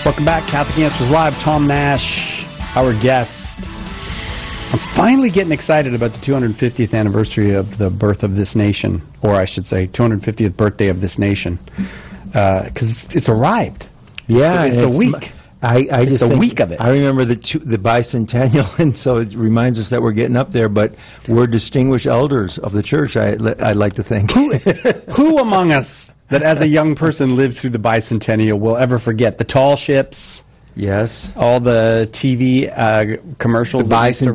Welcome back, Catholic Answers Live. Tom Nash, our guest. I'm finally getting excited about the 250th anniversary of the birth of this nation, or I should say 250th birthday of this nation, because it's arrived. Yeah, it's a week. I just think, week of it. I remember the bicentennial, and so it reminds us that we're getting up there. But we're distinguished elders of the church. I'd like to think. Who among us that, as a young person, lived through the bicentennial will ever forget the tall ships? Yes. All the TV commercials. The